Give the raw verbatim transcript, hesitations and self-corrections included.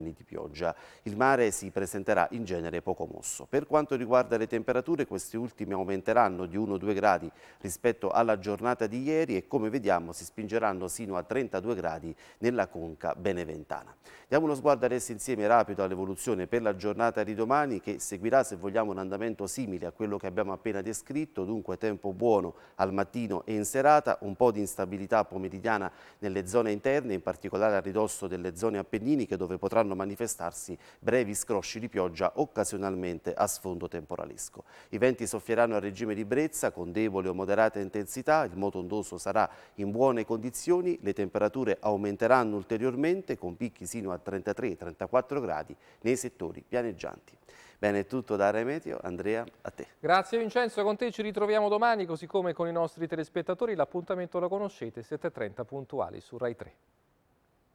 di pioggia. Il mare si presenterà in genere poco mosso. Per quanto riguarda le temperature, queste ultime aumenteranno di uno due gradi rispetto alla giornata di ieri e come vediamo si spingeranno sino a trentadue gradi nella conca beneventana. Diamo uno sguardo adesso insieme rapido all'evoluzione per la giornata di domani, che seguirà, se vogliamo, un andamento simile a quello che abbiamo appena descritto, dunque tempo buono al mattino e in serata, un po' di instabilità pomeridiana nelle zone interne, in particolare a ridosso delle zone appenniniche, dove potranno manifestarsi brevi scrosci di pioggia occasionalmente a sfondo temporalesco. I venti soffieranno a regime di brezza con debole o moderata intensità, il moto ondoso sarà in buone condizioni, le temperature aumenteranno ulteriormente con picchi sino a trentatré trentaquattro gradi nei settori pianeggianti. Bene, è tutto da Rai Meteo. Andrea, a te. Grazie Vincenzo, con te ci ritroviamo domani, così come con i nostri telespettatori. L'appuntamento lo conoscete, sette e trenta puntuali su Rai tre.